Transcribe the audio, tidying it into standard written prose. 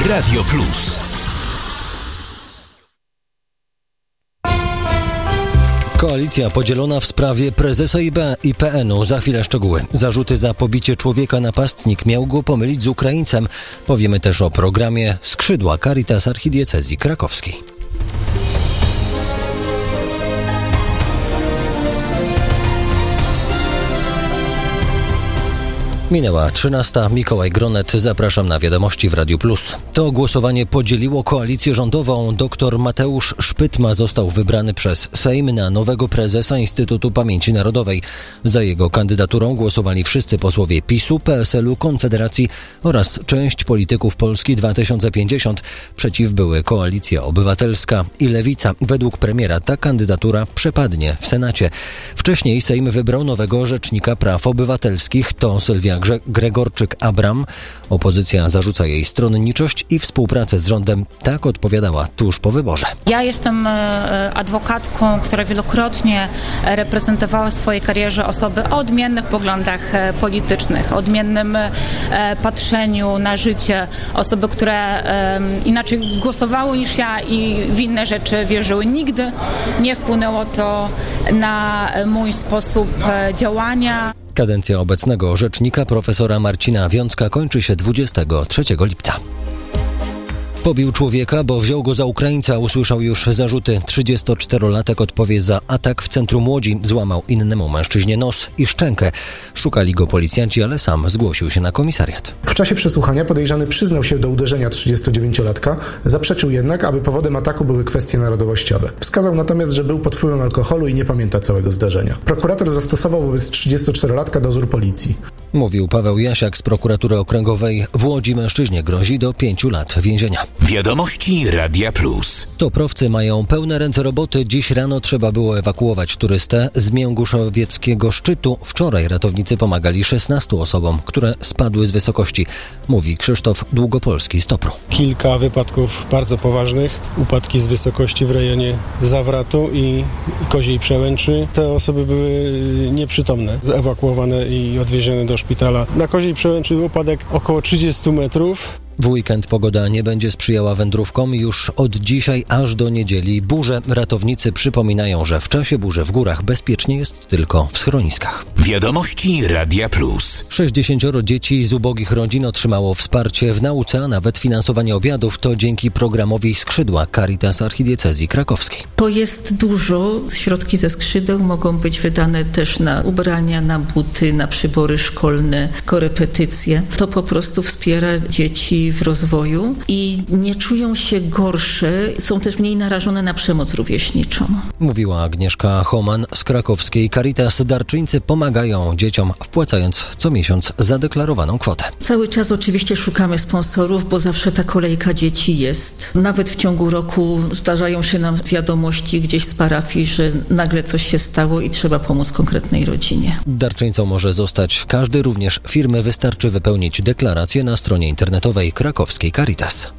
Radio Plus. Koalicja podzielona w sprawie prezesa IPN-u. Za chwilę szczegóły. Zarzuty za pobicie człowieka napastnik miał go pomylić z Ukraińcem. Powiemy też o programie Skrzydła Caritas Archidiecezji Krakowskiej. Minęła 13. Mikołaj Gronet. Zapraszam na wiadomości w Radiu Plus. To głosowanie podzieliło koalicję rządową. Dr Mateusz Szpytma został wybrany przez Sejm na nowego prezesa Instytutu Pamięci Narodowej. Za jego kandydaturą głosowali wszyscy posłowie PiS-u, PSL-u, Konfederacji oraz część polityków Polski 2050. Przeciw były Koalicja Obywatelska i Lewica. Według premiera ta kandydatura przepadnie w Senacie. Wcześniej Sejm wybrał nowego rzecznika praw obywatelskich. To Sylwia Gregorczyk-Abram. Opozycja zarzuca jej stronniczość i współpracę z rządem. Tak odpowiadała tuż po wyborze. Ja jestem adwokatką, która wielokrotnie reprezentowała w swojej karierze osoby o odmiennych poglądach politycznych, odmiennym patrzeniu na życie, osoby, które inaczej głosowały niż ja i w inne rzeczy wierzyły. Nigdy nie wpłynęło to na mój sposób działania. Kadencja obecnego rzecznika profesora Marcina Wiącka kończy się 23 lipca. Pobił człowieka, bo wziął go za Ukraińca. Usłyszał już zarzuty. 34-latek odpowie za atak w centrum Łodzi. Złamał innemu mężczyźnie nos i szczękę. Szukali go policjanci, ale sam zgłosił się na komisariat. W czasie przesłuchania podejrzany przyznał się do uderzenia 39-latka. Zaprzeczył jednak, aby powodem ataku były kwestie narodowościowe. Wskazał natomiast, że był pod wpływem alkoholu i nie pamięta całego zdarzenia. Prokurator zastosował wobec 34-latka dozór policji. Mówił Paweł Jasiak z prokuratury okręgowej w Łodzi. Mężczyźnie grozi do 5 lat więzienia. Wiadomości Radia Plus. Toprowcy mają pełne ręce roboty. Dziś rano trzeba było ewakuować turystę z Mięguszowieckiego szczytu. Wczoraj ratownicy pomagali 16 osobom, które spadły z wysokości. Mówi Krzysztof Długopolski z Topru. Kilka wypadków bardzo poważnych. Upadki z wysokości w rejonie Zawratu i Koziej Przełęczy. Te osoby były nieprzytomne. Ewakuowane i odwiezione do szpitala. Na Koziej Przełęczy upadek około 30 metrów. W weekend pogoda nie będzie sprzyjała wędrówkom. Już od dzisiaj aż do niedzieli burze. Ratownicy przypominają, że w czasie burzy w górach bezpiecznie jest tylko w schroniskach. Wiadomości Radia Plus. 60 dzieci z ubogich rodzin otrzymało wsparcie w nauce, a nawet finansowanie obiadów. To dzięki programowi Skrzydła Caritas Archidiecezji Krakowskiej. To jest dużo. Środki ze skrzydeł mogą być wydane też na ubrania, na buty, na przybory szkolne, korepetycje. To po prostu wspiera dzieci w rozwoju i nie czują się gorsze, są też mniej narażone na przemoc rówieśniczą. Mówiła Agnieszka Homan z krakowskiej Caritas. Darczyńcy pomagają dzieciom, wpłacając co miesiąc zadeklarowaną kwotę. Cały czas oczywiście szukamy sponsorów, bo zawsze ta kolejka dzieci jest. Nawet w ciągu roku zdarzają się nam wiadomości gdzieś z parafii, że nagle coś się stało i trzeba pomóc konkretnej rodzinie. Darczyńcą może zostać każdy, również firmy. Wystarczy wypełnić deklarację na stronie internetowej krakowskiej Caritas.